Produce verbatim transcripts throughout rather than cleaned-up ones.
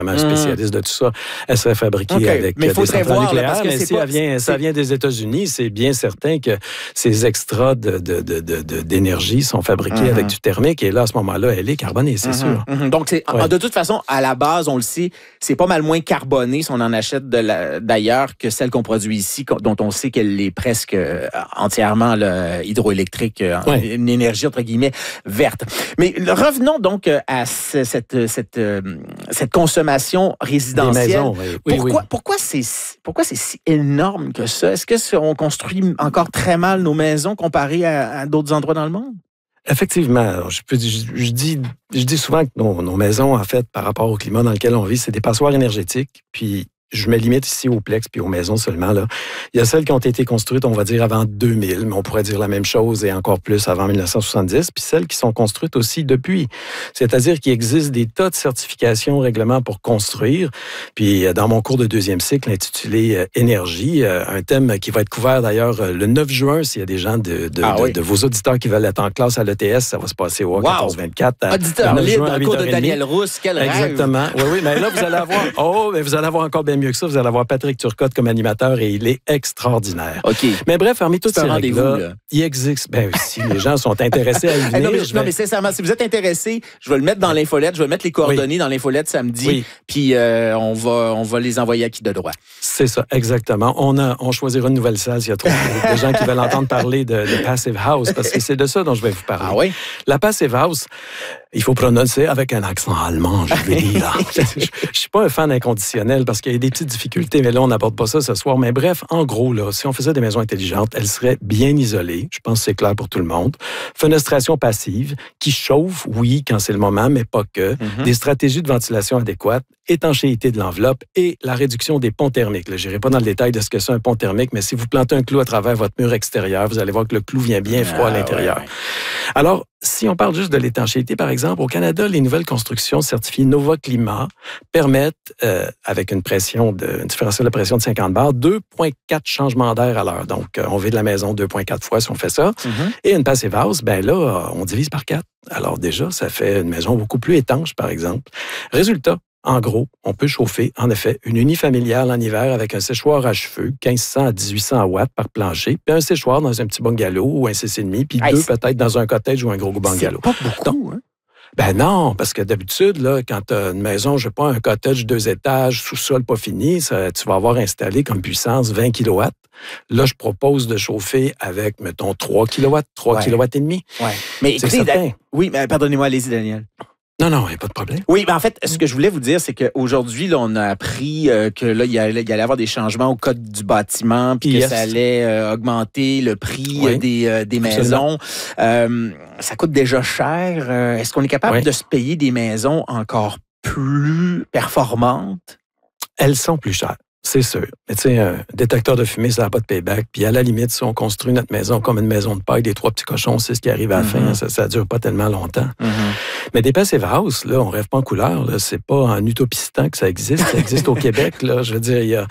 un spécialiste de tout ça, elle serait fabriquée okay. avec mais des centrales voir, nucléaires. Là, parce que mais si pas, elle vient, ça vient des États-Unis, c'est bien certain que ces extras de, de, de, de, de, d'énergie sont fabriqués mm-hmm. avec du thermique. Et là, à ce moment-là, elle est carbonée, c'est mm-hmm. sûr. Mm-hmm. Donc, c'est, ouais. de toute façon, à la base, on le sait, c'est pas mal moins carboné si on en achète de la, d'ailleurs que celle qu'on produit ici, dont on sait qu'elle est presque entièrement là, hydroélectrique, ouais. une énergie, entre guillemets, verte. Mais revenons donc à ce, cette, cette, cette consommation résidentielle. Des maisons, oui. Oui, pourquoi, oui. Pourquoi, c'est, pourquoi c'est si énorme que ça? Est-ce qu'on construit encore très mal nos maisons comparé à, à d'autres endroits dans le monde? Effectivement. Je, peux, je, je, dis, je dis souvent que nos, nos maisons, en fait, par rapport au climat dans lequel on vit, c'est des passoires énergétiques. Puis, je me limite ici aux plex puis aux maisons seulement. Là. Il y a celles qui ont été construites, on va dire, avant deux mille, mais on pourrait dire la même chose et encore plus avant dix-neuf cent soixante-dix, puis celles qui sont construites aussi depuis. C'est-à-dire qu'il existe des tas de certifications, règlements pour construire. Puis dans mon cours de deuxième cycle intitulé euh, Énergie, euh, un thème qui va être couvert d'ailleurs euh, le neuf juin, s'il y a des gens de, de, ah, de, oui. de vos auditeurs qui veulent être en classe à l'E T S, ça va se passer au wow. quatorze vingt-quatre. Auditeur libre dans le cours de Daniel Rousse, quel rêve! Exactement. Oui, oui, mais là, vous allez avoir... Oh, mais vous allez avoir encore bien mieux que ça. Vous allez avoir Patrick Turcotte comme animateur et il est extraordinaire. OK. Mais bref, parmi toutes ces règles-là, il existe... Ben si les gens sont intéressés à y venir... non, mais, je, non, mais sincèrement, si vous êtes intéressés, je vais le mettre dans l'infolette, je vais mettre les coordonnées oui. dans l'infolette samedi, oui. puis euh, on, va, on va les envoyer à qui de droit. C'est ça, exactement. On, a, on choisira une nouvelle salle s'il y a trop de gens qui veulent entendre parler de, de Passive House, parce que c'est de ça dont je vais vous parler. Ah oui? La Passive House, il faut prononcer avec un accent allemand, je vais dire. Je ne suis pas un fan inconditionnel parce qu'il y a des petites difficultés, mais là, on n'aborde pas ça ce soir. Mais bref, en gros, là, si on faisait des maisons intelligentes, elles seraient bien isolées. Je pense que c'est clair pour tout le monde. Fenestration passive, qui chauffe, oui, quand c'est le moment, mais pas que. Mm-hmm. Des stratégies de ventilation adéquates, étanchéité de l'enveloppe et la réduction des ponts thermiques. Là, je n'irai pas dans le détail de ce que c'est un pont thermique, mais si vous plantez un clou à travers votre mur extérieur, vous allez voir que le clou vient bien froid ah, à l'intérieur. Ouais, ouais. Alors, si on parle juste de l'étanchéité, par exemple, au Canada, les nouvelles constructions certifiées Nova Climat permettent, euh, avec une pression de, une différentielle de pression de cinquante bars, deux virgule quatre changements d'air à l'heure. Donc, euh, on vide la maison deux virgule quatre fois si on fait ça. Mm-hmm. Et une Passive House, ben là, on divise par quatre. Alors déjà, ça fait une maison beaucoup plus étanche, par exemple. Résultat, en gros, on peut chauffer, en effet, une unifamiliale en hiver avec un séchoir à cheveux, mille cinq cents à dix-huit cents watts par plancher, puis un séchoir dans un petit bungalow ou un six virgule cinq, puis hey, deux c'est... peut-être dans un cottage ou un gros bungalow. C'est pas beaucoup, Donc, hein? Ben non, parce que d'habitude, là, quand tu as une maison, je sais pas, un cottage deux étages, sous-sol pas fini, ça, tu vas avoir installé comme puissance vingt kilowatts. Là, je propose de chauffer avec, mettons, trois kilowatts, trois ouais. kilowatts et demi. Ouais. Mais c'est écoutez, certain. Oui, mais pardonnez-moi, allez-y, Daniel. Non, non, il n'y a pas de problème. Oui, mais en fait, ce que je voulais vous dire, c'est qu'aujourd'hui, là, on a appris euh, que là, il y allait, il y allait avoir des changements au code du bâtiment, puis yes. que ça allait euh, augmenter le prix oui. des, euh, des maisons. Euh, ça coûte déjà cher. Euh, est-ce qu'on est capable oui. de se payer des maisons encore plus performantes? Elles sont plus chères. C'est sûr. Mais tu sais, un détecteur de fumée, ça n'a pas de payback. Puis à la limite, si on construit notre maison comme une maison de paille, des trois petits cochons, c'est ce qui arrive à la mm-hmm. fin. Ça, ça dure pas tellement longtemps. Mm-hmm. Mais des Passive House, là, on rêve pas en couleur. Là. C'est pas en utopistan que ça existe. Ça existe au Québec. Là. Je veux dire, il y a...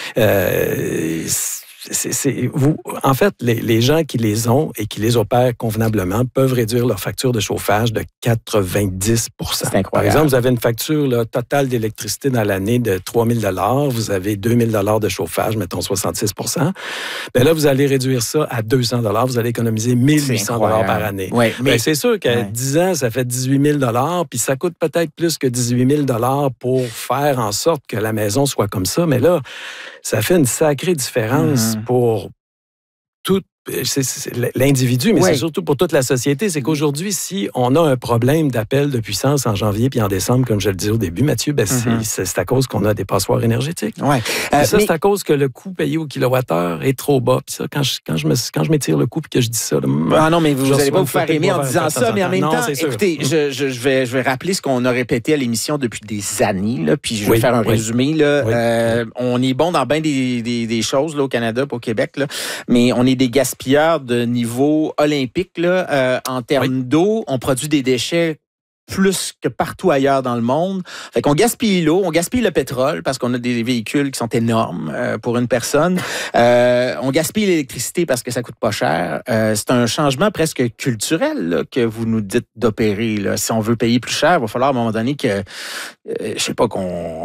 Euh, C'est, c'est, vous, en fait, les, les gens qui les ont et qui les opèrent convenablement peuvent réduire leur facture de chauffage de quatre-vingt-dix pour cent. C'est incroyable. Par exemple, vous avez une facture là, totale d'électricité dans l'année de trois mille dollars, vous avez deux mille dollars de chauffage, mettons soixante-six pour cent. Bien là, vous allez réduire ça à deux cents dollars, vous allez économiser mille huit cents dollars par année. Ouais, mais... Bien, c'est sûr qu'à ouais. dix ans, ça fait dix-huit mille dollars, puis ça coûte peut-être plus que dix-huit mille dollars pour faire en sorte que la maison soit comme ça, mais là, ça fait une sacrée différence mm-hmm. pour tout c'est, c'est l'individu, mais oui. c'est surtout pour toute la société. C'est qu'aujourd'hui, si on a un problème d'appel de puissance en janvier puis en décembre, comme je le disais au début, Mathieu, ben mm-hmm. c'est, c'est à cause qu'on a des passoires énergétiques. Ouais. Euh, ça, mais... c'est à cause que le coût payé au kilowattheure est trop bas. Puis ça, quand je, quand je, me, quand je m'étire le coût puis que je dis ça... Là, ah non, mais vous n'allez pas vous faire aimer en disant ça, mais en même non, temps, écoutez, je, je, je, vais, je vais rappeler ce qu'on a répété à l'émission depuis des années, là, puis je vais oui, faire un oui. résumé. Là. Oui. Euh, on est bon dans bien des, des, des choses là, au Canada, au Québec, là, mais on est des gaspilleurs de niveau olympique, là, euh, en termes oui. d'eau, on produit des déchets plus que partout ailleurs dans le monde. Fait qu'on gaspille l'eau, on gaspille le pétrole parce qu'on a des véhicules qui sont énormes euh, pour une personne. Euh, on gaspille l'électricité parce que ça coûte pas cher. Euh, c'est un changement presque culturel là, que vous nous dites d'opérer. Là. Si on veut payer plus cher, il va falloir à un moment donné que, euh, je sais pas, qu'on